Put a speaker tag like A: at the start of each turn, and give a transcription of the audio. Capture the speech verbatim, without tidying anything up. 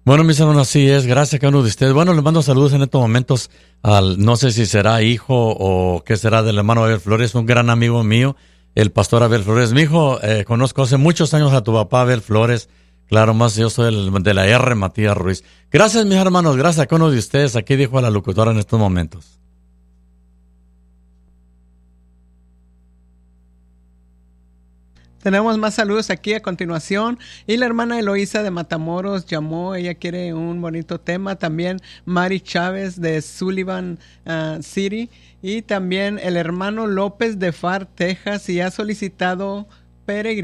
A: Bueno, mis hermanos, así es. Gracias a cada uno de ustedes. Bueno, les mando saludos en estos momentos al, no sé si será hijo o qué será del hermano Abel Flores, un gran amigo mío, el pastor Abel Flores. Mi hijo, eh, conozco hace muchos años a tu papá Abel Flores. Claro, más yo soy el, de la R, Matías Ruiz. Gracias, mis hermanos. Gracias a cada uno de ustedes. Aquí dijo a la locutora en estos momentos.
B: Tenemos más saludos aquí a continuación. Y la hermana Eloísa de Matamoros llamó. Ella quiere un bonito tema. También Mari Chávez de Sullivan uh, City. Y también el hermano López de Far, Texas. Y ha solicitado peregrinación